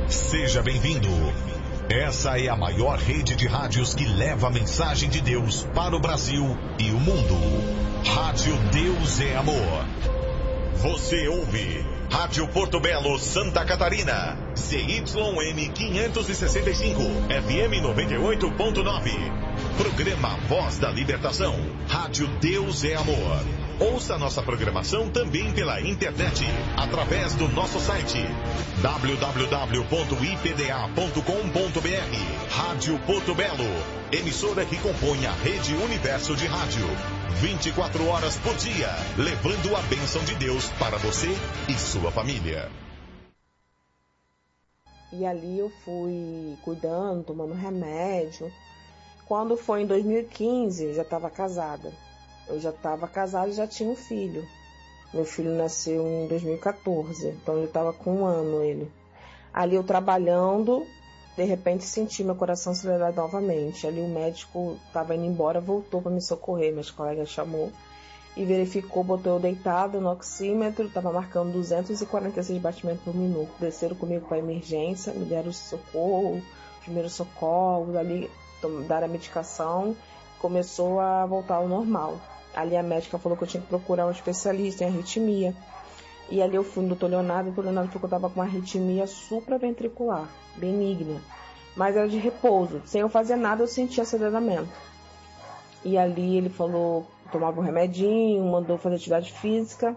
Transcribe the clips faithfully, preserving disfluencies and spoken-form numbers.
Seja bem-vindo. Essa é a maior rede de rádios que leva a mensagem de Deus para o Brasil e o mundo. Rádio Deus é Amor. Você ouve Rádio Porto Belo, Santa Catarina. C Y M quinhentos e sessenta e cinco, F M noventa e oito ponto nove. Programa Voz da Libertação. Rádio Deus é Amor. Ouça nossa programação também pela internet, através do nosso site w w w ponto i p d a ponto com ponto b r. Rádio Porto Belo, emissora que compõe a Rede Universo de Rádio. vinte e quatro horas por dia, levando a bênção de Deus para você e sua família. E ali eu fui cuidando, tomando remédio. Quando foi em dois mil e quinze, eu já estava casada. Eu já estava casada e já tinha um filho. Meu filho nasceu em dois mil e quatorze, então eu estava com um ano ele. Ali eu trabalhando, de repente senti meu coração acelerar novamente. Ali o médico estava indo embora, voltou para me socorrer. Meus colegas chamou e verificou, botou eu deitada no oxímetro, estava marcando duzentos e quarenta e seis batimentos por minuto. Desceram comigo para a emergência, me deram socorro, primeiros socorros, ali deram a medicação, começou a voltar ao normal. Ali a médica falou que eu tinha que procurar um especialista em arritmia. E ali eu fui no doutor Leonardo, o doutor Leonardo falou que eu estava com uma arritmia supraventricular, benigna. Mas era de repouso. Sem eu fazer nada, eu sentia aceleramento. E ali ele falou, tomava um remedinho, mandou fazer atividade física.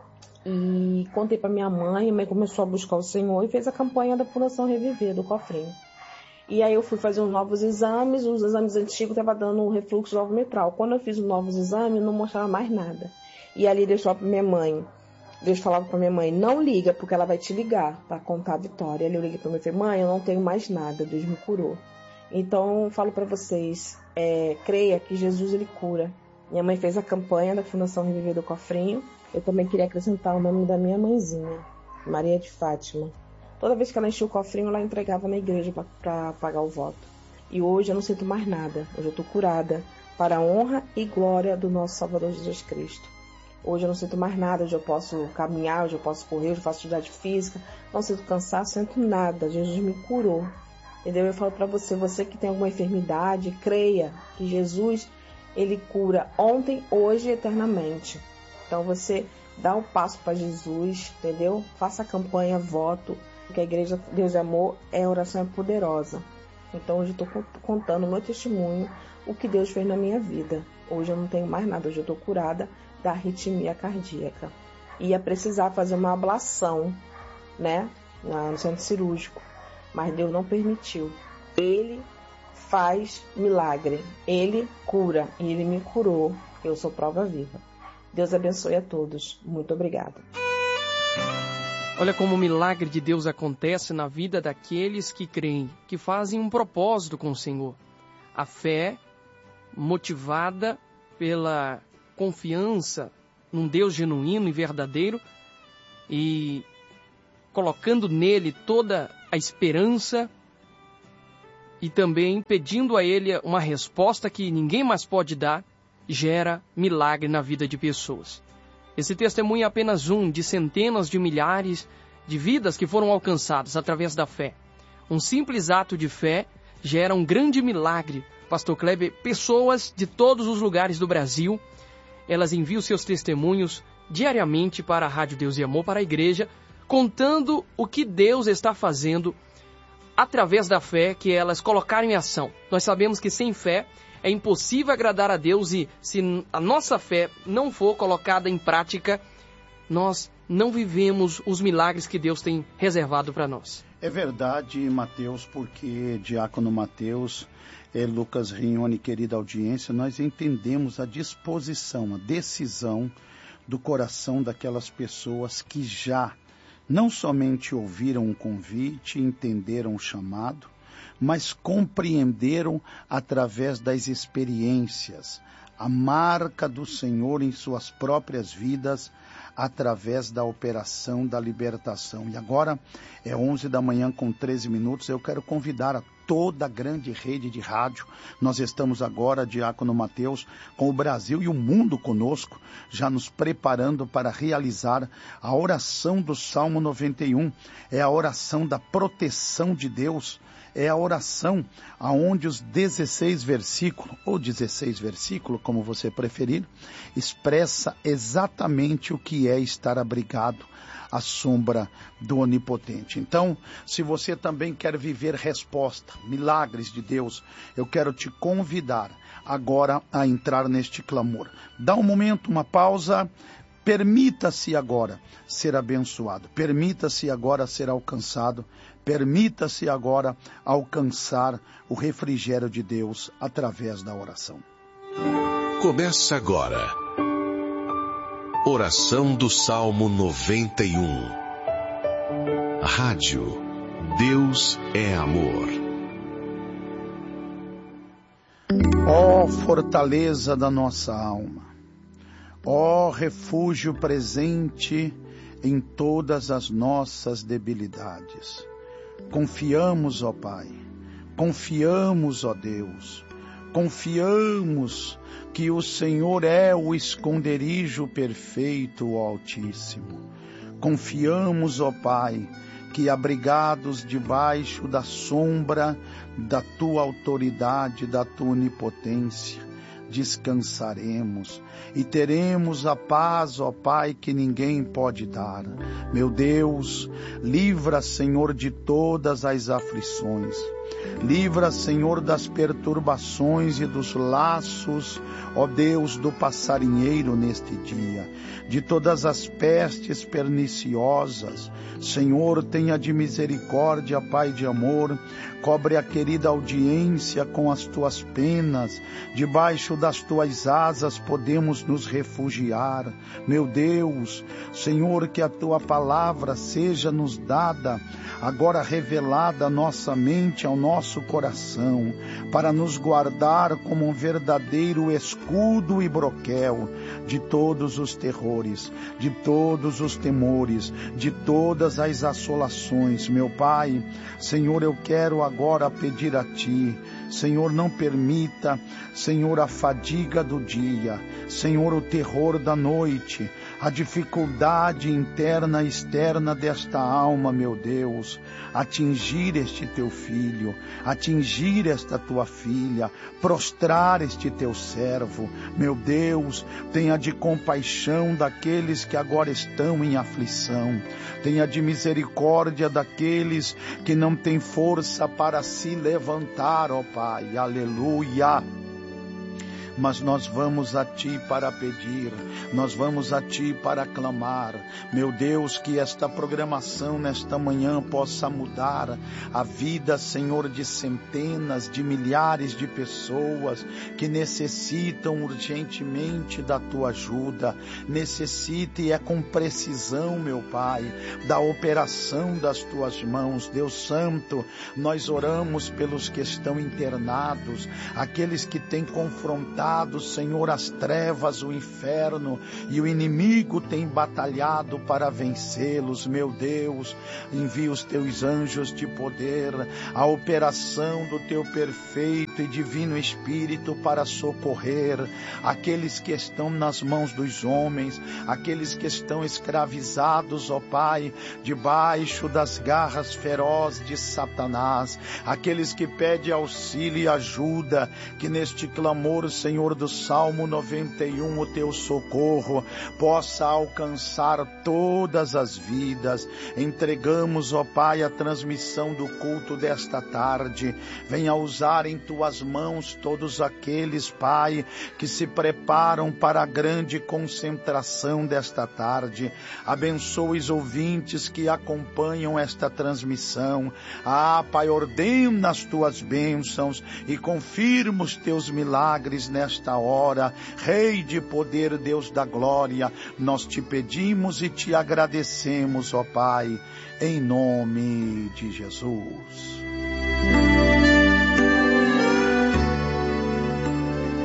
E contei para minha mãe, a mãe começou a buscar o Senhor e fez a campanha da Fundação Reviver, do cofrinho. E aí eu fui fazer os novos exames, os exames antigos estavam dando um refluxo ovometral. Quando eu fiz os novos exames, não mostrava mais nada. E ali deixou para minha mãe, Deus falava para minha mãe, não liga, porque ela vai te ligar para contar a vitória. Ali eu liguei para minha mãe e falei, mãe, eu não tenho mais nada, Deus me curou. Então eu falo para vocês, é, creia que Jesus ele cura. Minha mãe fez a campanha da Fundação Reviver do Cofrinho. Eu também queria acrescentar o nome da minha mãezinha, Maria de Fátima. Toda vez que ela enchia o cofrinho, ela entregava na igreja para pagar o voto. E hoje eu não sinto mais nada. Hoje eu estou curada para a honra e glória do nosso Salvador Jesus Cristo. Hoje eu não sinto mais nada. Hoje eu posso caminhar, hoje eu posso correr, hoje eu faço atividade física. Não sinto cansaço, não sinto nada. Jesus me curou. Entendeu? Eu falo para você, você que tem alguma enfermidade, creia que Jesus, ele cura ontem, hoje e eternamente. Então você dá o passo para Jesus, entendeu? Faça a campanha, voto. Porque a igreja Deus é Amor, é a oração é poderosa. Então hoje eu estou contando o meu testemunho, o que Deus fez na minha vida. Hoje eu não tenho mais nada, hoje eu estou curada da arritmia cardíaca. Ia precisar fazer uma ablação, né, no centro cirúrgico, mas Deus não permitiu. Ele faz milagre, Ele cura, e Ele me curou. Eu sou prova viva. Deus abençoe a todos. Muito obrigada. Olha como o milagre de Deus acontece na vida daqueles que creem, que fazem um propósito com o Senhor. A fé, motivada pela confiança num Deus genuíno e verdadeiro, e colocando nele toda a esperança, e também pedindo a ele uma resposta que ninguém mais pode dar, gera milagre na vida de pessoas. Esse testemunho é apenas um de centenas de milhares de vidas que foram alcançadas através da fé. Um simples ato de fé gera um grande milagre. Pastor Kleber, pessoas de todos os lugares do Brasil, elas enviam seus testemunhos diariamente para a Rádio Deus e Amor, para a igreja, contando o que Deus está fazendo através da fé que elas colocaram em ação. Nós sabemos que sem fé é impossível agradar a Deus, e se a nossa fé não for colocada em prática, nós não vivemos os milagres que Deus tem reservado para nós. É verdade, Mateus, porque Diácono Mateus, é, Lucas Rignoni, querida audiência, nós entendemos a disposição, a decisão do coração daquelas pessoas que já não somente ouviram o convite, entenderam o chamado, mas compreenderam através das experiências a marca do Senhor em suas próprias vidas, através da operação da libertação. E agora é onze da manhã com treze minutos, eu quero convidar a toda a grande rede de rádio. Nós estamos agora, Diácono Mateus, com o Brasil e o mundo conosco, já nos preparando para realizar a oração do Salmo noventa e um. É a oração da proteção de Deus. É a oração aonde os dezesseis versículos, ou dezesseis versículos, como você preferir, expressa exatamente o que é estar abrigado à sombra do Onipotente. Então, se você também quer viver resposta, milagres de Deus, eu quero te convidar agora a entrar neste clamor. Dá um momento, uma pausa. Permita-se agora ser abençoado, permita-se agora ser alcançado, permita-se agora alcançar o refrigério de Deus através da oração. Começa agora. Oração do Salmo noventa e um. Rádio Deus é Amor. Ó fortaleza da nossa alma, ó refúgio presente em todas as nossas debilidades. Confiamos, ó Pai, confiamos, ó Deus, confiamos que o Senhor é o esconderijo perfeito, ó Altíssimo. Confiamos, ó Pai, que abrigados debaixo da sombra da Tua autoridade, da Tua onipotência, descansaremos e teremos a paz, ó Pai, que ninguém pode dar. Meu Deus, livra, Senhor, de todas as aflições. Livra, Senhor, das perturbações e dos laços, ó Deus, do passarinheiro neste dia, de todas as pestes perniciosas. Senhor, tenha de misericórdia, Pai de amor, cobre a querida audiência com as Tuas penas, debaixo das Tuas asas podemos nos refugiar. Meu Deus, Senhor, que a Tua palavra seja nos dada, agora revelada à nossa mente, ao nosso coração, para nos guardar como um verdadeiro escudo e broquel de todos os terrores, de todos os temores, de todas as assolações. Meu Pai, Senhor, eu quero agora pedir a Ti, Senhor, não permita, Senhor, a fadiga do dia, Senhor, o terror da noite, a dificuldade interna e externa desta alma, meu Deus, atingir este Teu filho, atingir esta Tua filha, prostrar este Teu servo. Meu Deus, tenha de compaixão daqueles que agora estão em aflição, tenha de misericórdia daqueles que não têm força para se levantar, ó Pai, aleluia. Mas nós vamos a Ti para pedir, nós vamos a Ti para clamar. Meu Deus, que esta programação nesta manhã possa mudar a vida, Senhor, de centenas, de milhares de pessoas que necessitam urgentemente da Tua ajuda, necessita e é com precisão, meu Pai, da operação das Tuas mãos. Deus Santo, nós oramos pelos que estão internados, aqueles que têm confrontado, Senhor, as trevas, o inferno, e o inimigo tem batalhado para vencê-los. Meu Deus, envia os Teus anjos de poder, a operação do Teu perfeito e divino Espírito para socorrer aqueles que estão nas mãos dos homens, aqueles que estão escravizados, ó Pai, debaixo das garras ferozes de Satanás, aqueles que pedem auxílio e ajuda, que neste clamor, Senhor, Senhor, do Salmo noventa e um, o Teu socorro possa alcançar todas as vidas. Entregamos, ó Pai, a transmissão do culto desta tarde. Venha usar em Tuas mãos todos aqueles, Pai, que se preparam para a grande concentração desta tarde. Abençoe os ouvintes que acompanham esta transmissão. Ah, Pai, ordena as Tuas bênçãos e confirma os Teus milagres nesta Nesta hora, Rei de poder, Deus da glória, nós Te pedimos e Te agradecemos, ó Pai, em nome de Jesus.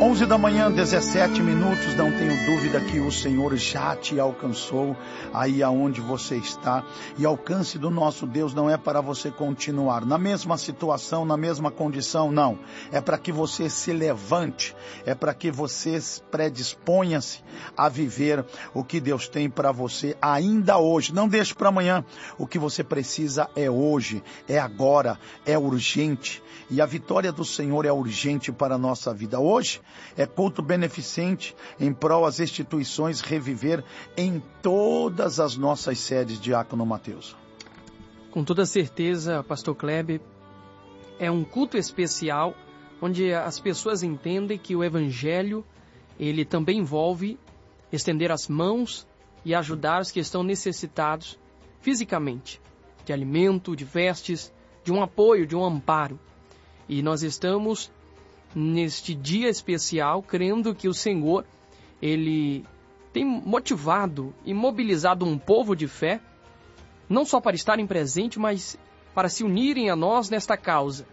onze da manhã, dezessete minutos, não tenho dúvida que o Senhor já te alcançou aí aonde você está. E alcance do nosso Deus não é para você continuar na mesma situação, na mesma condição, não. É para que você se levante, é para que você predisponha-se a viver o que Deus tem para você ainda hoje. Não deixe para amanhã. O que você precisa é hoje, é agora, é urgente. E a vitória do Senhor é urgente para a nossa vida. Hoje é culto beneficente em prol às instituições Reviver em todas as nossas sedes, Diácono Mateus. Com toda certeza, Pastor Kleber, é um culto especial onde as pessoas entendem que o Evangelho, ele também envolve estender as mãos e ajudar os que estão necessitados fisicamente, de alimento, de vestes, de um apoio, de um amparo. E nós estamos neste dia especial crendo que o Senhor, Ele tem motivado e mobilizado um povo de fé, não só para estarem presentes, mas para se unirem a nós nesta causa.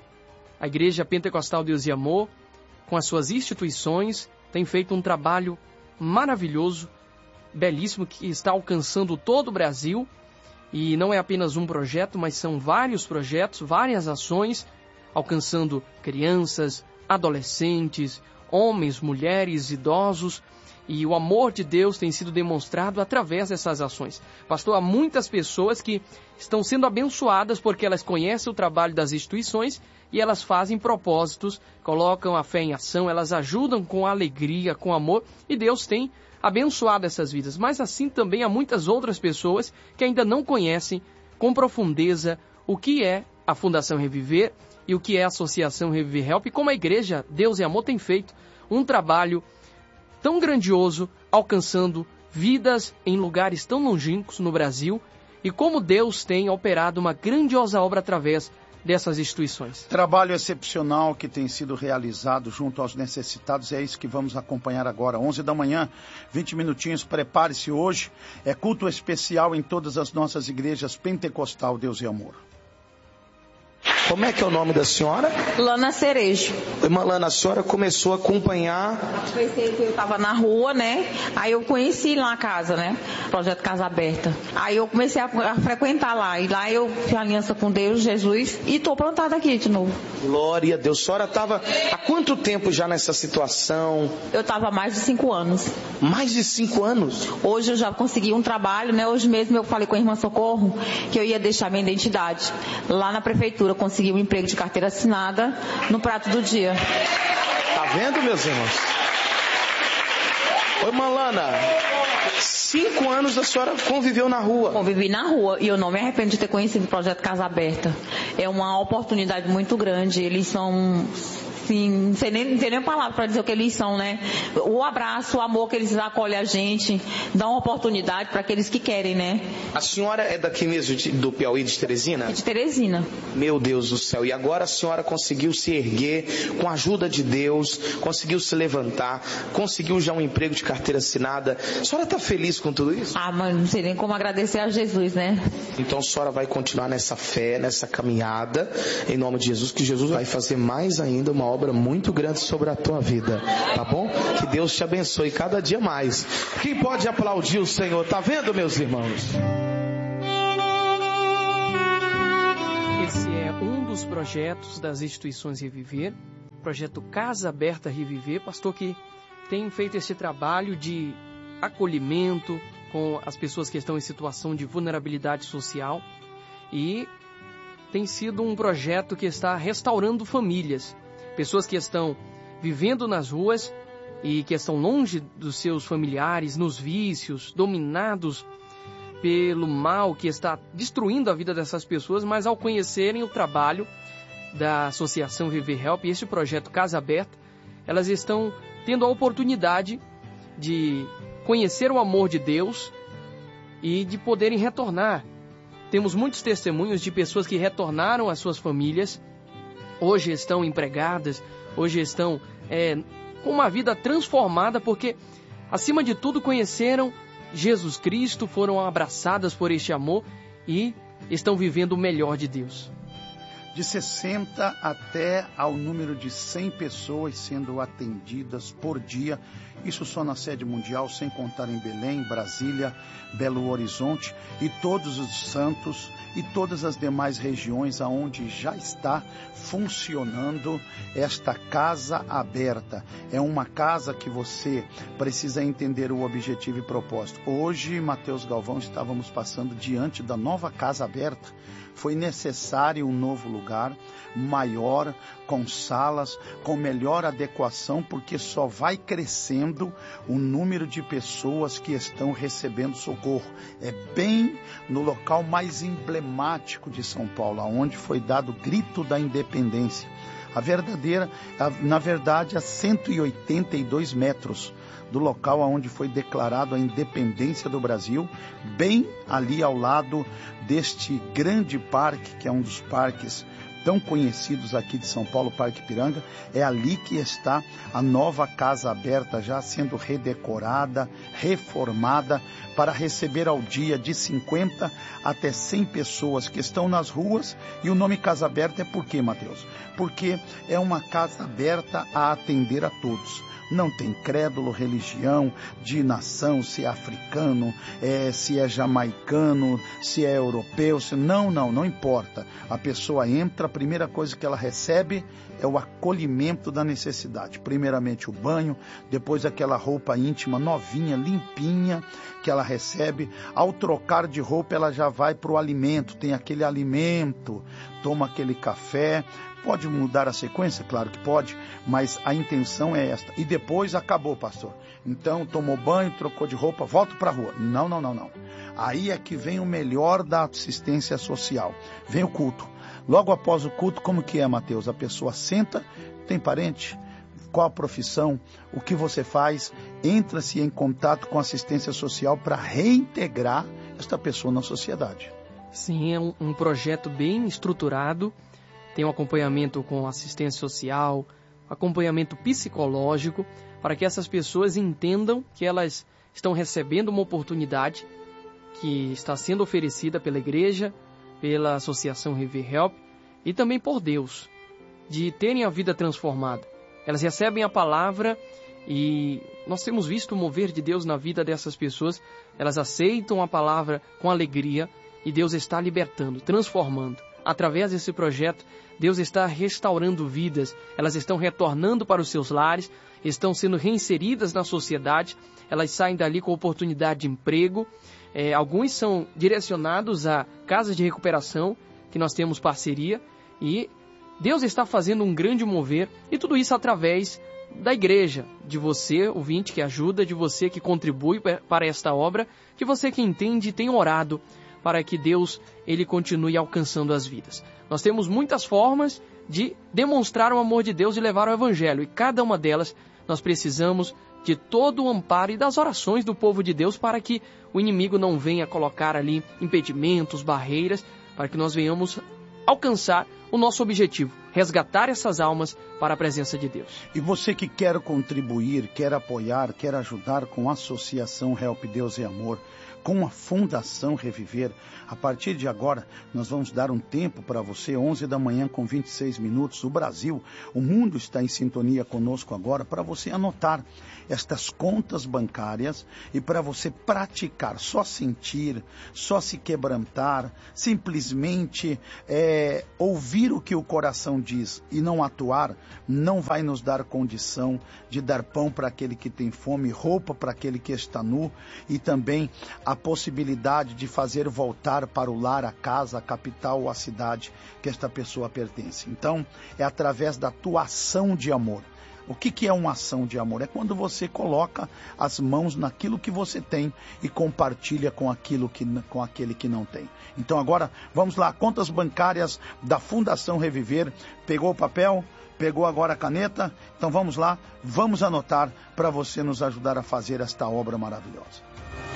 A Igreja Pentecostal Deus e Amor, com as suas instituições, tem feito um trabalho maravilhoso, belíssimo, que está alcançando todo o Brasil. E não é apenas um projeto, mas são vários projetos, várias ações, alcançando crianças, adolescentes, homens, mulheres, idosos. E o amor de Deus tem sido demonstrado através dessas ações. Pastor, há muitas pessoas que estão sendo abençoadas porque elas conhecem o trabalho das instituições e elas fazem propósitos, colocam a fé em ação, elas ajudam com alegria, com amor, e Deus tem abençoado essas vidas. Mas assim também há muitas outras pessoas que ainda não conhecem com profundeza o que é a Fundação Reviver e o que é a Associação Reviver Help, e como a Igreja Deus e Amor tem feito um trabalho tão grandioso, alcançando vidas em lugares tão longínquos no Brasil, e como Deus tem operado uma grandiosa obra através dessas instituições. Trabalho excepcional que tem sido realizado junto aos necessitados, é isso que vamos acompanhar agora. onze da manhã, vinte minutinhos, prepare-se hoje. É culto especial em todas as nossas igrejas Pentecostal Deus e Amor. Como é que é o nome da senhora? Lana Cerejo. Irmã Lana, a senhora começou a acompanhar... Eu estava na rua, né? Aí eu conheci lá a casa, né? Projeto Casa Aberta. Aí eu comecei a, a frequentar lá. E lá eu fiz aliança com Deus, Jesus, e estou plantada aqui de novo. Glória a Deus. A senhora estava há quanto tempo já nessa situação? Eu estava há mais de cinco anos. Mais de cinco anos? Hoje eu já consegui um trabalho, né? Hoje mesmo eu falei com a irmã Socorro que eu ia deixar minha identidade. Lá na prefeitura eu consegui um emprego de carteira assinada no prato do dia. Tá vendo, meus irmãos? Oi, Malana. Cinco anos a senhora conviveu na rua. Convivi na rua e eu não me arrependo de ter conhecido o Projeto Casa Aberta. É uma oportunidade muito grande. Eles são... Sim, não sei nem, não tem nem palavra para dizer o que eles são, né? O abraço, o amor que eles acolhem a gente, dão oportunidade para aqueles que querem, né? A senhora é daqui mesmo, de, do Piauí, de Teresina? De Teresina. Meu Deus do céu, e agora a senhora conseguiu se erguer com a ajuda de Deus, conseguiu se levantar, conseguiu já um emprego de carteira assinada. A senhora está feliz com tudo isso? Ah, mas não sei nem como agradecer a Jesus, né? Então a senhora vai continuar nessa fé, nessa caminhada, em nome de Jesus, que Jesus vai fazer mais ainda uma obra muito grande sobre a tua vida, tá bom? Que Deus te abençoe cada dia mais. Quem pode aplaudir o Senhor? Tá vendo, meus irmãos? Esse é um dos projetos das instituições Reviver, projeto Casa Aberta Reviver, pastor, que tem feito esse trabalho de acolhimento com as pessoas que estão em situação de vulnerabilidade social, e tem sido um projeto que está restaurando famílias. Pessoas que estão vivendo nas ruas e que estão longe dos seus familiares, nos vícios, dominados pelo mal que está destruindo a vida dessas pessoas, mas ao conhecerem o trabalho da Associação Reviver Help e este projeto Casa Aberta, elas estão tendo a oportunidade de conhecer o amor de Deus e de poderem retornar. Temos muitos testemunhos de pessoas que retornaram às suas famílias, hoje estão empregadas, hoje estão é, com uma vida transformada, porque, acima de tudo, conheceram Jesus Cristo, foram abraçadas por este amor e estão vivendo o melhor de Deus. de sessenta até ao número de cem pessoas sendo atendidas por dia. Isso só na sede mundial, sem contar em Belém, Brasília, Belo Horizonte e Todos os Santos e todas as demais regiões aonde já está funcionando esta casa aberta. É uma casa que você precisa entender o objetivo e propósito. Hoje, Mateus Galvão, estávamos passando diante da nova casa aberta. Foi necessário um novo lugar, maior, com salas, com melhor adequação, porque só vai crescendo o número de pessoas que estão recebendo socorro. É bem no local mais emblemático de São Paulo, onde foi dado o grito da independência. A verdadeira, a, na verdade, a cento e oitenta e dois metros do local onde foi declarado a independência do Brasil, bem ali ao lado deste grande parque, que é um dos parques tão conhecidos aqui de São Paulo, Parque Ipiranga. É ali que está a nova casa aberta, já sendo redecorada, reformada, para receber ao dia de cinquenta até cem pessoas que estão nas ruas. E o nome Casa Aberta é por quê, Mateus? Porque é uma casa aberta a atender a todos. Não tem crédulo, religião, de nação, se é africano, é, se é jamaicano, se é europeu. Se... Não, não, não importa. A pessoa entra, a primeira coisa que ela recebe é o acolhimento da necessidade. Primeiramente o banho, depois aquela roupa íntima novinha, limpinha, que ela recebe. Ao trocar de roupa, ela já vai para o alimento, tem aquele alimento, toma aquele café. Pode mudar a sequência? Claro que pode, mas a intenção é esta. E depois acabou, pastor. Então, tomou banho, trocou de roupa, volta para a rua. Não, não, não, não. Aí é que vem o melhor da assistência social. Vem o culto. Logo após o culto, como que é, Mateus? A pessoa senta, tem parente? Qual a profissão? O que você faz? Entra-se em contato com a assistência social para reintegrar esta pessoa na sociedade. Sim, é um, um projeto bem estruturado. Tem um acompanhamento com assistência social, acompanhamento psicológico, para que essas pessoas entendam que elas estão recebendo uma oportunidade que está sendo oferecida pela igreja, pela Associação Reviver Help e também por Deus, de terem a vida transformada. Elas recebem a palavra e nós temos visto o mover de Deus na vida dessas pessoas. Elas aceitam a palavra com alegria e Deus está libertando, transformando. Através desse projeto, Deus está restaurando vidas, elas estão retornando para os seus lares, estão sendo reinseridas na sociedade, elas saem dali com oportunidade de emprego. É, alguns são direcionados a casas de recuperação, que nós temos parceria, e Deus está fazendo um grande mover, e tudo isso através da igreja, de você, ouvinte, que ajuda, de você que contribui para esta obra, de você que entende e tem orado para que Deus ele continue alcançando as vidas. Nós temos muitas formas de demonstrar o amor de Deus e levar o Evangelho, e cada uma delas nós precisamos de todo o amparo e das orações do povo de Deus para que o inimigo não venha colocar ali impedimentos, barreiras, para que nós venhamos alcançar o nosso objetivo, resgatar essas almas para a presença de Deus. E você que quer contribuir, quer apoiar, quer ajudar com a Associação Help Deus e Amor, com a Fundação Reviver, a partir de agora nós vamos dar um tempo para você, onze da manhã com vinte e seis minutos, o Brasil, o mundo está em sintonia conosco agora, para você anotar estas contas bancárias e para você praticar, só sentir, só se quebrantar, simplesmente é, ouvir o que o coração diz e não atuar, não vai nos dar condição de dar pão para aquele que tem fome, roupa para aquele que está nu, e também a possibilidade de fazer voltar para o lar, a casa, a capital ou a cidade que esta pessoa pertence. Então, é através da tua ação de amor. O que, que é uma ação de amor? É quando você coloca as mãos naquilo que você tem e compartilha com, aquilo que, com aquele que não tem. Então agora, vamos lá, contas bancárias da Fundação Reviver. Pegou o papel? Pegou agora a caneta? Então vamos lá, vamos anotar para você nos ajudar a fazer esta obra maravilhosa.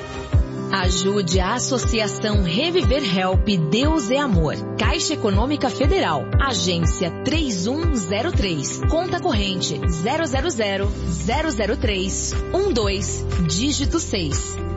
Ajude a Associação Reviver Help Deus é Amor. Caixa Econômica Federal. Agência três um zero três. Conta corrente zero zero zero zero zero três um dois. Dígito seis.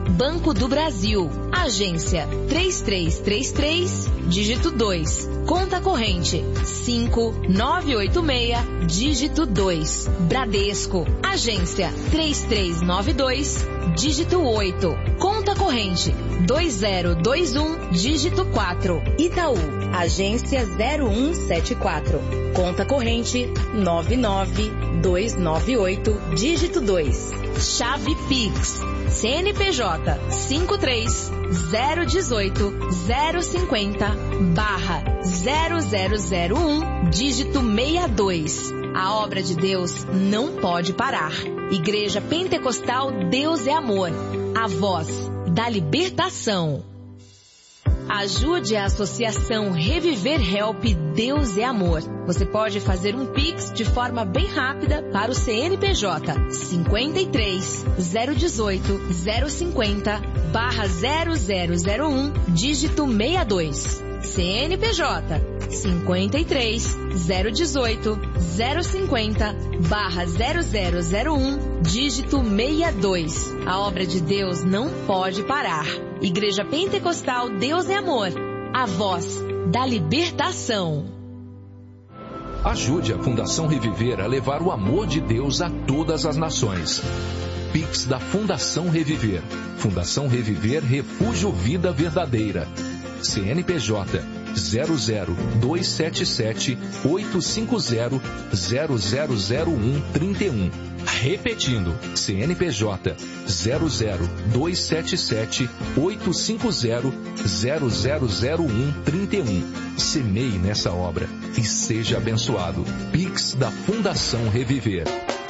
Banco do Brasil. Agência três três três três, dígito dois. Conta corrente cinco nove oito seis, dígito dois. Bradesco. Agência três três nove dois, dígito oito. Conta corrente dois zero dois um, dígito quatro. Itaú. Agência zero um sete quatro. Conta corrente nove nove dois nove oito, dígito dois. Chave Pix. C N P J cinco três zero um oito zero cinco zero barra zero zero zero um, dígito sessenta e dois. A obra de Deus não pode parar. Igreja Pentecostal Deus é Amor. A voz da libertação. Ajude a Associação Reviver Help Deus é Amor. Você pode fazer um Pix de forma bem rápida para o C N P J cinquenta e três zero dezoito zero cinquenta barra zero zero zero um, dígito sessenta e dois. C N P J cinquenta e três zero dezoito zero cinquenta barra zero zero zero um, dígito sessenta e dois. A obra de Deus não pode parar. Igreja Pentecostal Deus é Amor. A voz da libertação. Ajude a Fundação Reviver a levar o amor de Deus a todas as nações. Pix da Fundação Reviver. Fundação Reviver Refúgio Vida Verdadeira. C N P J zero zero dois sete sete oito cinco zero zero zero zero um trinta e um. Repetindo, C N P J zero zero dois sete sete oito cinco zero zero zero zero um trinta e um. Semeie nessa obra e seja abençoado. Pix da Fundação Reviver.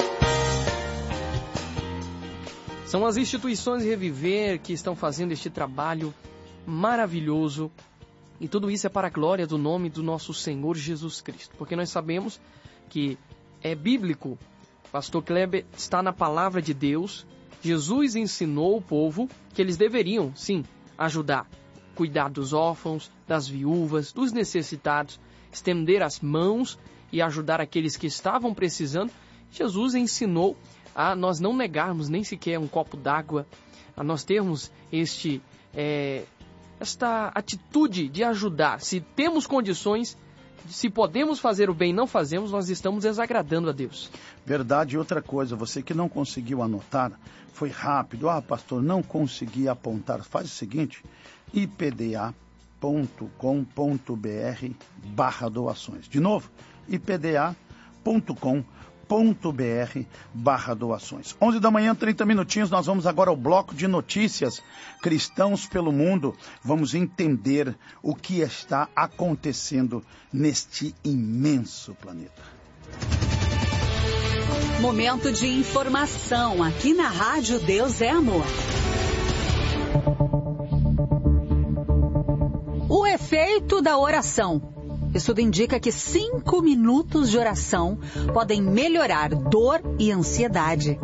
São as instituições Reviver que estão fazendo este trabalho maravilhoso. E tudo isso é para a glória do nome do nosso Senhor Jesus Cristo. Porque nós sabemos que é bíblico. Pastor Kleber está na palavra de Deus. Jesus ensinou o povo que eles deveriam, sim, ajudar. Cuidar dos órfãos, das viúvas, dos necessitados. Estender as mãos e ajudar aqueles que estavam precisando. Jesus ensinou a nós não negarmos nem sequer um copo d'água. A nós termos este... É, esta atitude de ajudar. Se temos condições, se podemos fazer o bem e não fazemos, nós estamos desagradando a Deus. Verdade. Outra coisa, você que não conseguiu anotar, foi rápido. Ah, pastor, não consegui apontar. Faz o seguinte, ipda ponto com ponto br barra doações. De novo, ipda ponto com ponto br barra doações. onze da manhã, trinta minutinhos, nós vamos agora ao bloco de notícias. Cristãos pelo mundo, vamos entender o que está acontecendo neste imenso planeta. Momento de informação aqui na Rádio Deus é Amor. O efeito da oração. Estudo indica que cinco minutos de oração podem melhorar dor e ansiedade.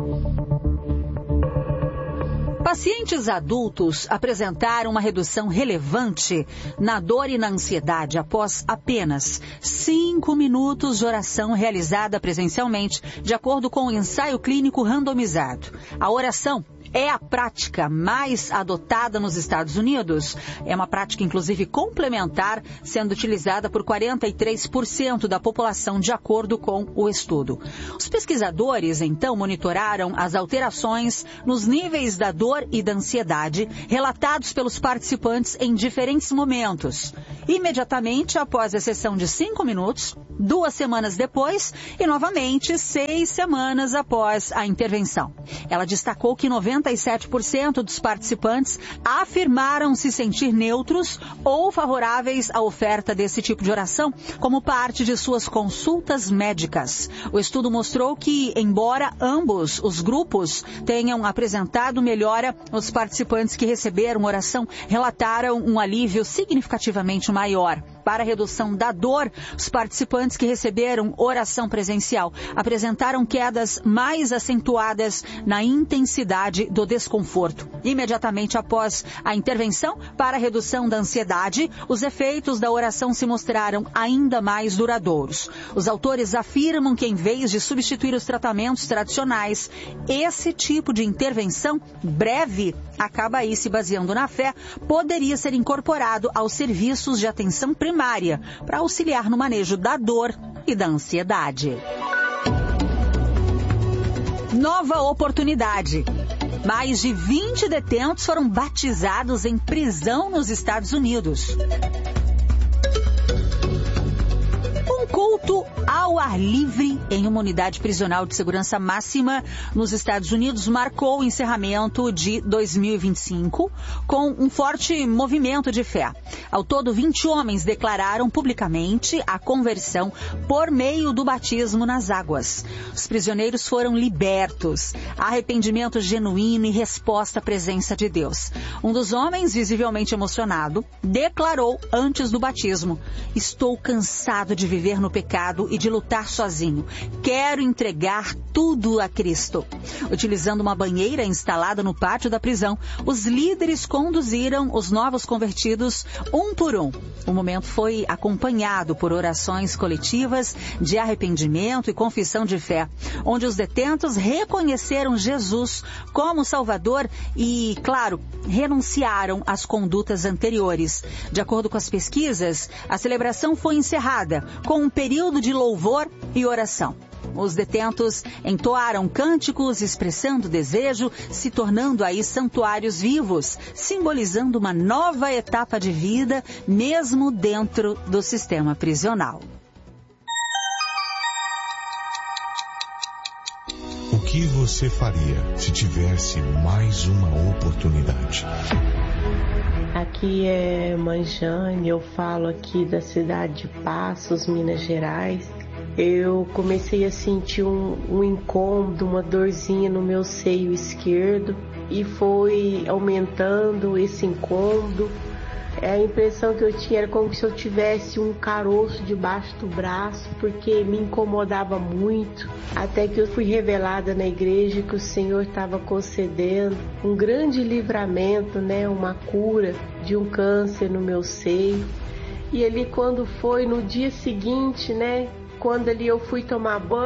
Pacientes adultos apresentaram uma redução relevante na dor e na ansiedade após apenas cinco minutos de oração realizada presencialmente, de acordo com o ensaio clínico randomizado. A oração é a prática mais adotada nos Estados Unidos. É uma prática, inclusive, complementar, sendo utilizada por quarenta e três por cento da população, de acordo com o estudo. Os pesquisadores, então, monitoraram as alterações nos níveis da dor e da ansiedade relatados pelos participantes em diferentes momentos. Imediatamente após a sessão de cinco minutos, duas semanas depois e, novamente, seis semanas após a intervenção. Ela destacou que noventa e sete por cento dos participantes afirmaram se sentir neutros ou favoráveis à oferta desse tipo de oração como parte de suas consultas médicas. O estudo mostrou que, embora ambos os grupos tenham apresentado melhora, os participantes que receberam oração relataram um alívio significativamente maior. para a redução da dor, os participantes que receberam oração presencial apresentaram quedas mais acentuadas na intensidade do desconforto. Imediatamente após a intervenção para a redução da ansiedade, os efeitos da oração se mostraram ainda mais duradouros. Os autores afirmam que, em vez de substituir os tratamentos tradicionais, esse tipo de intervenção breve, acaba aí se baseando na fé, poderia ser incorporado aos serviços de atenção primária para auxiliar no manejo da dor e da ansiedade. Nova oportunidade. Mais de vinte detentos foram batizados em prisão nos Estados Unidos. Um culto ao ar livre em uma unidade prisional de segurança máxima nos Estados Unidos marcou o encerramento de dois mil e vinte e cinco com um forte movimento de fé. Ao todo, vinte homens declararam publicamente a conversão por meio do batismo nas águas. Os prisioneiros foram libertos, arrependimento genuíno e resposta à presença de Deus. Um dos homens, visivelmente emocionado, declarou antes do batismo: "Estou cansado de viver no pecado e de lutar sozinho. Quero entregar tudo a Cristo." Utilizando uma banheira instalada no pátio da prisão, os líderes conduziram os novos convertidos um por um. O momento foi acompanhado por orações coletivas de arrependimento e confissão de fé, onde os detentos reconheceram Jesus como Salvador e, claro, renunciaram às condutas anteriores. De acordo com as pesquisas, a celebração foi encerrada com um período de louvor e oração. Os detentos entoaram cânticos expressando desejo, se tornando aí santuários vivos, simbolizando uma nova etapa de vida, mesmo dentro do sistema prisional. O que você faria se tivesse mais uma oportunidade? Aqui é Mãe Jane, eu falo aqui da cidade de Passos, Minas Gerais. Eu comecei a sentir um, um incômodo, uma dorzinha no meu seio esquerdo e foi aumentando esse incômodo. A impressão que eu tinha era como se eu tivesse um caroço debaixo do braço, porque me incomodava muito, até que eu fui revelada na igreja que o Senhor estava concedendo um grande livramento, né, uma cura de um câncer no meu seio. E ali, quando foi no dia seguinte, né, quando ali eu fui tomar banho,